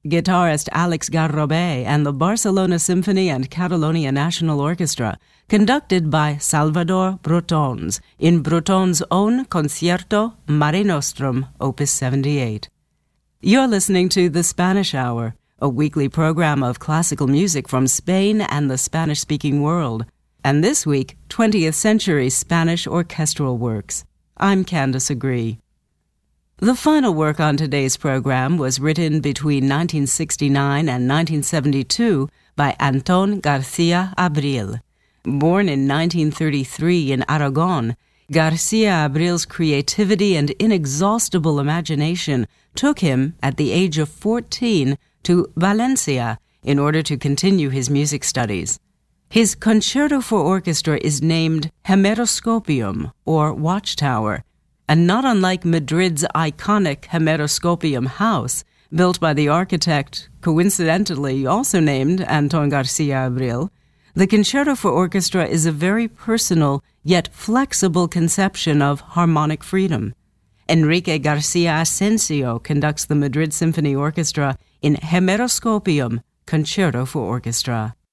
guitarist Alex Garrobé and the Barcelona Symphony and Catalonia National Orchestra, conducted by Salvador Brotons in Brotons' own Concierto Mare Nostrum, Opus 78. You're listening to The Spanish Hour, a weekly program of classical music from Spain and the Spanish-speaking world, and this week, 20th century Spanish orchestral works. I'm Candace Agree. The final work on today's program was written between 1969 and 1972 by Antón García Abril. Born in 1933 in Aragon, García Abril's creativity and inexhaustible imagination took him, at the age of 14, to Valencia in order to continue his music studies. His concerto for orchestra is named Hemeroscopium, or Watchtower, and not unlike Madrid's iconic Hemeroscopium House, built by the architect, coincidentally also named Antón García Abril, the concerto for orchestra is a very personal yet flexible conception of harmonic freedom. Enrique García Asensio conducts the Madrid Symphony Orchestra in Hemeroscopium, Concerto for Orchestra.